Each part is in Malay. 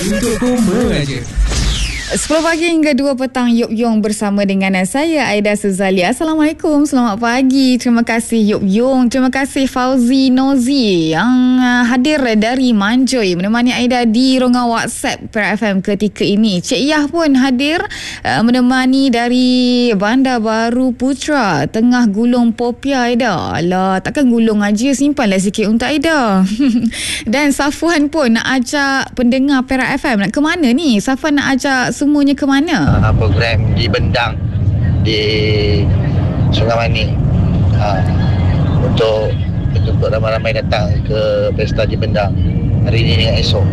Untuk Koma aja. 10 pagi hingga 2 petang, Yop Yong bersama dengan saya, Aida Suzalia. Assalamualaikum, selamat pagi. Terima kasih Yop Yong. Terima kasih Fauzi Nozi yang hadir dari Manjoy menemani Aida di rongga WhatsApp Perak FM ketika ini. Cik Yah pun hadir menemani dari Bandar Baru Putra. Tengah gulung popia Aida. Alah, takkan gulung aja, simpanlah sikit untuk Aida. Dan Safwan pun nak ajak pendengar Perak FM. Nak ke mana ni? Safwan nak ajak semuanya ke mana? Program di Bendang di Sungai Mani, untuk ramai-ramai datang ke pesta di Bendang hari ini dengan esok.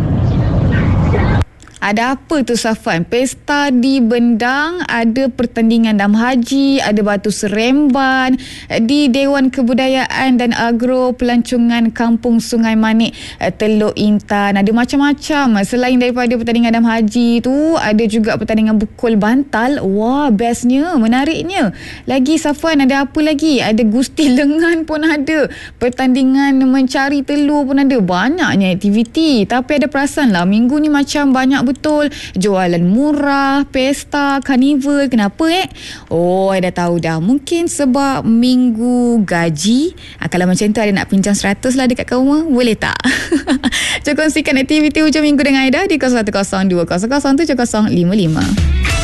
Ada apa tu Safwan? Pesta di Bendang, ada pertandingan dam haji, ada batu seremban di Dewan Kebudayaan dan Agro Pelancongan Kampung Sungai Manik, Teluk Intan. Ada macam-macam. Selain daripada pertandingan dam haji tu, ada juga pertandingan bukul bantal. Wah, bestnya, menariknya. Lagi Safwan, ada apa lagi? Ada gusti lengan pun ada. Pertandingan mencari telur pun ada. Banyaknya aktiviti. Tapi ada perasan lah, minggu ni macam banyak betul jualan murah, pesta, karnival. Kenapa Oh, dah tahu dah. Mungkin sebab minggu gaji. Kalau macam tu ada nak pinjam 100 lah dekat rumah, boleh tak? Cuba kongsikan aktiviti hujung minggu dengan Aida di 0102007055.